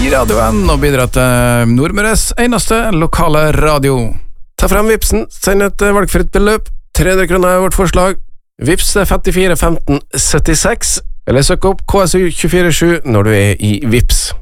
radioen og bidra til Nordmøres eneste lokale radio. Ta frem Vipsen, send et valgfritt beløp. 300 kroner er vårt forslag. Vips 54 15 76, eller søk opp KSU 24/7 når du er i Vips.